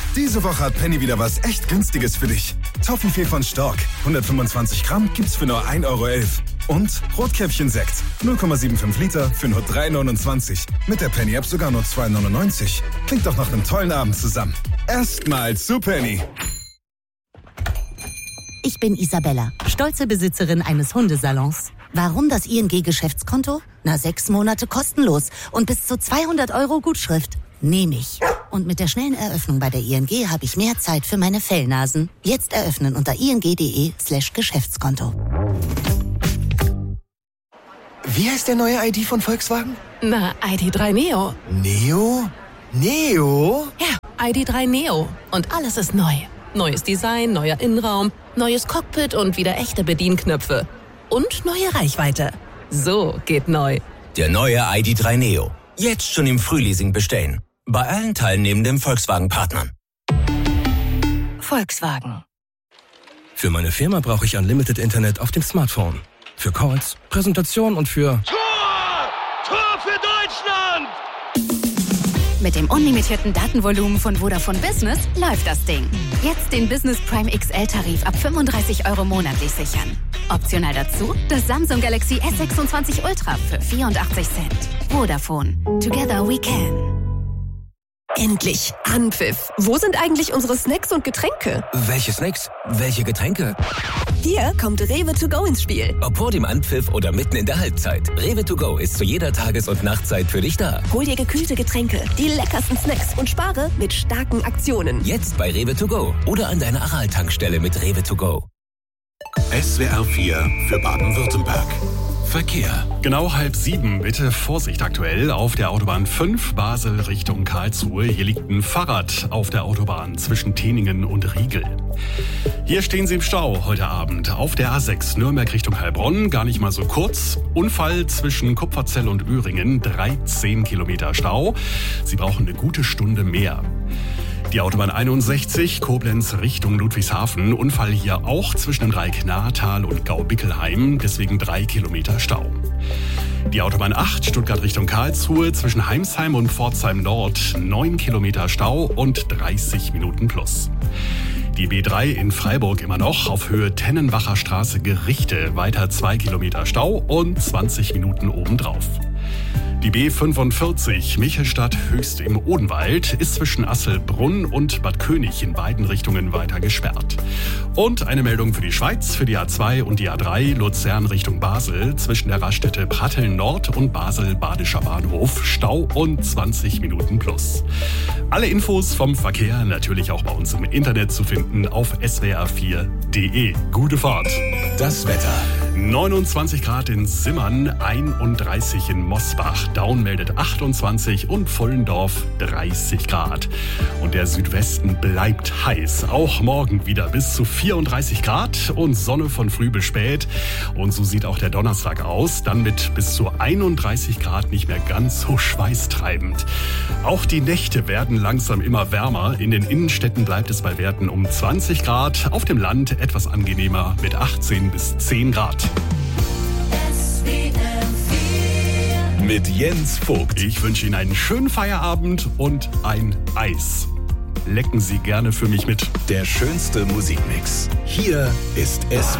Diese Woche hat Penny wieder was echt Günstiges für dich. Toffifee von Stork, 125 Gramm, gibt's für nur 1,11 € Und Rotkäppchen-Sekt, 0,75 Liter für nur 3,29 €. Mit der Penny-App sogar nur 2,99 €. Klingt doch nach einem tollen Abend zusammen. Erstmal zu Penny. Ich bin Isabella, stolze Besitzerin eines Hundesalons. Warum das ING-Geschäftskonto? 6 Monate kostenlos und bis zu 200 € Gutschrift. Nehme ich. Und mit der schnellen Eröffnung bei der ING habe ich mehr Zeit für meine Fellnasen. Jetzt eröffnen unter ing.de/Geschäftskonto. Wie heißt der neue ID von Volkswagen? Na, ID.3 Neo. Neo? Neo? Ja, ID.3 Neo. Und alles ist neu. Neues Design, neuer Innenraum, neues Cockpit und wieder echte Bedienknöpfe. Und neue Reichweite. So geht neu. Der neue ID.3 Neo. Jetzt schon im Frühleasing bestellen. Bei allen teilnehmenden Volkswagen-Partnern. Volkswagen. Für meine Firma brauche ich Unlimited Internet auf dem Smartphone. Für Calls, Präsentation und für... Tor für Deutschland! Mit dem unlimitierten Datenvolumen von Vodafone Business läuft das Ding. Jetzt den Business Prime XL-Tarif ab 35 € monatlich sichern. Optional dazu das Samsung Galaxy S26 Ultra für 84 Cent. Vodafone. Together we can. Endlich Anpfiff. Wo sind eigentlich unsere Snacks und Getränke? Welche Snacks? Welche Getränke? Hier kommt Rewe to go ins Spiel. Ob vor dem Anpfiff oder mitten in der Halbzeit. Rewe to go ist zu jeder Tages- und Nachtzeit für dich da. Hol dir gekühlte Getränke, die leckersten Snacks und spare mit starken Aktionen. Jetzt bei Rewe to go oder an deiner Aral-Tankstelle mit Rewe to go. SWR 4 für Baden-Württemberg. Verkehr. Genau 6:30, bitte Vorsicht aktuell auf der Autobahn 5 Basel Richtung Karlsruhe. Hier liegt ein Fahrrad auf der Autobahn zwischen Teningen und Riegel. Hier stehen Sie im Stau heute Abend auf der A6 Nürnberg Richtung Heilbronn. Gar nicht mal so kurz. Unfall zwischen Kupferzell und Öhringen, 13 Kilometer Stau. Sie brauchen eine gute Stunde mehr. Die Autobahn 61, Koblenz Richtung Ludwigshafen. Unfall hier auch zwischen dem Dreieck Nahetal und Gau-Bickelheim, deswegen 3 Kilometer Stau. Die Autobahn 8, Stuttgart Richtung Karlsruhe, zwischen Heimsheim und Pforzheim Nord, 9 Kilometer Stau und 30 Minuten plus. Die B3 in Freiburg immer noch, auf Höhe Tennenbacher Straße Gerichte, weiter 2 Kilometer Stau und 20 Minuten obendrauf. Die B45 Michelstadt Höchst im Odenwald ist zwischen Asselbrunn und Bad König in beiden Richtungen weiter gesperrt. Und eine Meldung für die Schweiz, für die A2 und die A3 Luzern Richtung Basel, zwischen der Raststätte Pratteln Nord und Basel Badischer Bahnhof, Stau und 20 Minuten plus. Alle Infos vom Verkehr natürlich auch bei uns im Internet zu finden auf swr4.de. Gute Fahrt. Das Wetter. 29 Grad in Simmern, 31 in Mosbach. Daun meldet 28 und Pfullendorf 30 Grad. Und der Südwesten bleibt heiß. Auch morgen wieder bis zu 34 Grad und Sonne von früh bis spät. Und so sieht auch der Donnerstag aus. Dann mit bis zu 31 Grad nicht mehr ganz so schweißtreibend. Auch die Nächte werden langsam immer wärmer. In den Innenstädten bleibt es bei Werten um 20 Grad. Auf dem Land etwas angenehmer mit 18 bis 10 Grad. Mit Jens Vogt. Ich wünsche Ihnen einen schönen Feierabend und ein Eis. Lecken Sie gerne für mich mit. Der schönste Musikmix. Hier ist SWR.